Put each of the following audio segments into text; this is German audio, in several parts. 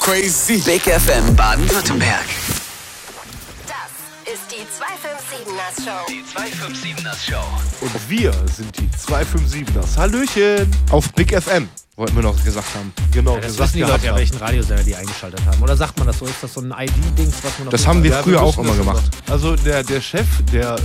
crazy. Big FM Baden-Württemberg. Das ist die 257er Show. Die 257er Show. Und wir sind die 257ers. Hallöchen. Auf Big FM, wollten wir noch gesagt haben. Genau, Ja, das gesagt wissen die gehabt Leute ja, haben. welchen Radiosender die eingeschaltet haben. Oder sagt man das so? Ist das so ein ID-Dings, was man auf Das jeden haben wir Fall- früher auch müssen immer das gemacht. Also der Chef, der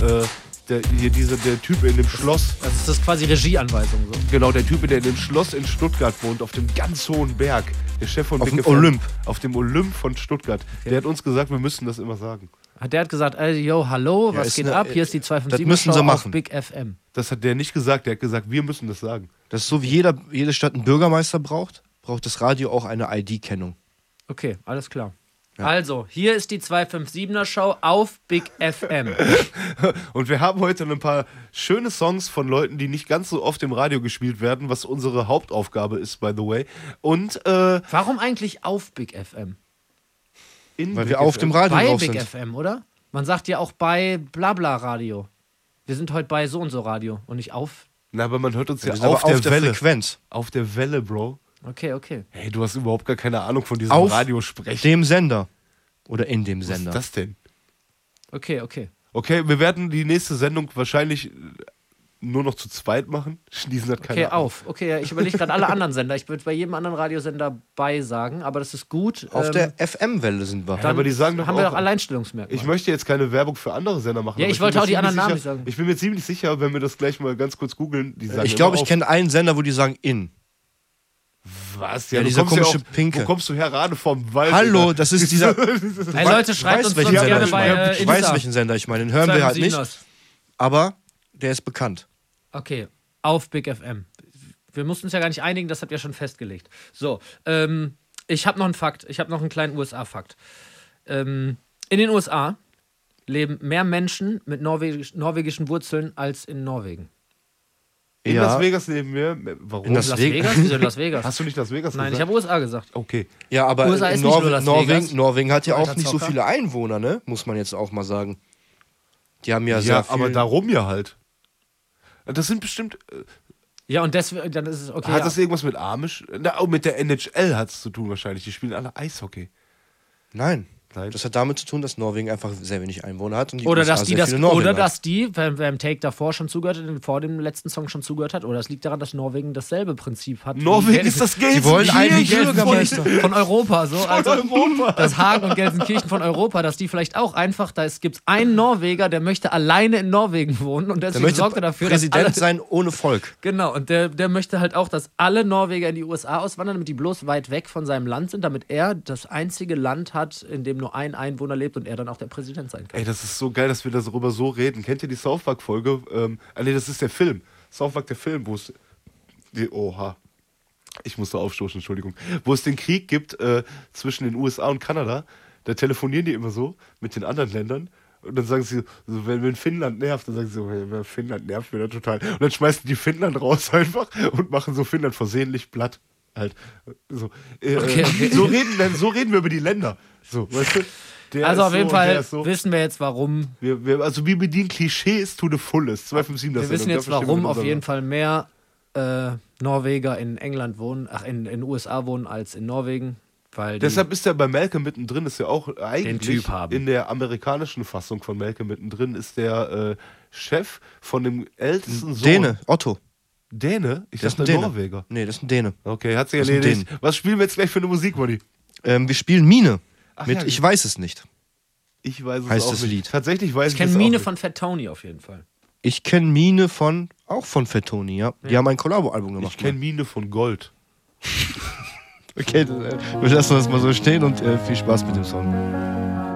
Typ in dem Schloss, Also ist das quasi Regieanweisung so. genau, der Typ, der in dem Schloss in Stuttgart wohnt, auf dem ganz hohen Berg, der Chef von Auf Big dem FM, Olymp. Auf dem Olymp von Stuttgart. Der hat uns gesagt, wir müssen das immer sagen. Der hat gesagt, yo, hallo, Ja, was ist geht eine- ab? Hier ist die 257 das müssen sie Show machen. auf Big FM. Das hat der nicht gesagt, der hat gesagt, wir müssen das sagen. Das ist so, wie jede Stadt einen Bürgermeister braucht das Radio auch eine ID-Kennung. Okay, alles klar. Also, hier ist die 257er Show auf Big FM. Und wir haben heute ein paar schöne Songs von Leuten, die nicht ganz so oft im Radio gespielt werden, was unsere Hauptaufgabe ist, by the way. Und Warum eigentlich auf Big FM? Weil wir auf dem Radio Bei drauf Big sind. FM, oder? Man sagt ja auch bei Blabla Radio. Wir sind heute bei so und so Radio und nicht auf. Na, aber man hört uns ja Wir sind aber auf der Welle. Frequenz. Auf der Welle, Bro. Okay. Hey, du hast überhaupt gar keine Ahnung von diesem Auf Radiosprechen. dem Sender. Oder in dem Was Sender. ist das denn? Okay. Okay, wir werden die nächste Sendung wahrscheinlich nur noch zu zweit machen. Schließen hat keine Okay, Ahnung. auf. Okay, ja, ich überlege gerade alle anderen Sender. Ich würde bei jedem anderen Radiosender bei sagen, aber das ist gut. Auf der FM-Welle sind wir. Ja, aber die sagen doch haben wir auch- doch Alleinstellungsmerkmal. Ich möchte jetzt keine Werbung für andere Sender machen. Ja, aber ich wollte bin auch die mir anderen ziemlich Namen sicher- nicht sagen. Ich bin mir ziemlich sicher, wenn wir das gleich mal ganz kurz googeln, die sagen Ich glaube, immer ich kenne einen Sender, wo die sagen in. Was? Ja, du dieser kommst ja komische auch, Pinke. Wo kommst du her? Gerade vom Wald. Hallo, Alter. das ist dieser. Hey Leute, schreibt uns welchen sonst Sender gerne ich bei meine. Ich weiß, Insta. welchen Sender ich meine. Den hören wir halt nicht. 257ers. Aber der ist bekannt. Okay, auf Big FM. Wir mussten uns ja gar nicht einigen, das habt ihr schon festgelegt. So, ich habe noch einen Fakt. Ich habe noch einen kleinen USA-Fakt. In den USA leben mehr Menschen mit norwegischen Wurzeln als in Norwegen. In Ja. Las Vegas leben wir. Warum? In Las Las Vegas? Vegas? Wieso in Las Vegas? Hast du nicht Las Vegas Nein, ich gesagt? habe USA gesagt. Okay. Ja, aber USA ist nicht nur Las Vegas. Norwegen hat ja auch Alter nicht so Zocker. viele Einwohner, ne? Muss man jetzt auch mal sagen. Die haben ja, Ja, sehr viel. aber darum ja halt. Das sind bestimmt. Ja, und deswegen, dann ist es okay. Hat ja. das irgendwas mit Amish? Na, oh, mit der NHL hat es zu tun wahrscheinlich. Die spielen alle Eishockey. Nein. Nein. Das hat damit zu tun, dass Norwegen einfach sehr wenig Einwohner hat. Und die Oder USA dass die sehr das, viele Norweger oder hat. dass die, wer im Take davor schon zugehört hat, vor dem letzten Song schon zugehört hat, oder es liegt daran, dass Norwegen dasselbe Prinzip hat. Norwegen ist das Geld. Die wollen einen Gelsenkirchen Bürgermeister. von Europa, so. Also, Europa. das Hagen und Gelsenkirchen von Europa, dass die vielleicht auch einfach, da gibt es einen Norweger, der möchte alleine in Norwegen wohnen und Der deswegen möchte sorgt er dafür, dass Präsident alle, sein ohne Volk. genau, und der möchte halt auch, dass alle Norweger in die USA auswandern, damit die bloß weit weg von seinem Land sind, damit er das einzige Land hat, in dem nur ein Einwohner lebt und er dann auch der Präsident sein kann. Ey, das ist so geil, dass wir darüber so reden. Kennt ihr die South Park-Folge? Nee, das ist der Film. South Park, der Film, wo es. Oha. Ich musste aufstoßen, Entschuldigung. Wo es den Krieg gibt zwischen den USA und Kanada. Da telefonieren die immer so mit den anderen Ländern. Und dann sagen sie, so, wenn Finnland nervt, dann sagen sie so, hey, Finnland nervt mir da total. Und dann schmeißen die Finnland raus einfach und machen so Finnland versehentlich platt. Halt. So, Okay. so reden wir über die Länder. So, weißt du? Der Also ist auf jeden so und der Fall ist so. wissen wir jetzt, warum. Also wir bedienen Klischees to the fullest. 257 Wir wissen jetzt, warum auf jeden Fall mehr Norweger in England wohnen, in den USA wohnen als in Norwegen. Weil die, Deshalb ist er bei Malcolm mittendrin, ist ja auch eigentlich Typ haben. in der amerikanischen Fassung von Malcolm mittendrin, ist der Chef von dem ältesten Sohn. Däne, Otto. Däne? Ich Das ist dachte ein Däne. Norweger. Nee, das ist ein Däne. Okay, hat sich Das ist ein erledigt. Däne. Was spielen wir jetzt gleich für eine Musik, Buddy? Wir spielen Mine. Ach Mit ja, Ich weiß es nicht. Ich weiß es heißt auch das nicht. Lied. Tatsächlich weiß ich ich kenne es Mine auch von Fat Tony auf jeden Fall. Ich kenne Mine auch von Fettoni, ja. Die haben ein Kollabo-Album nicht. gemacht. Ich kenne Mine von Gold. Okay, wir lassen das mal so stehen und viel Spaß mit dem Song.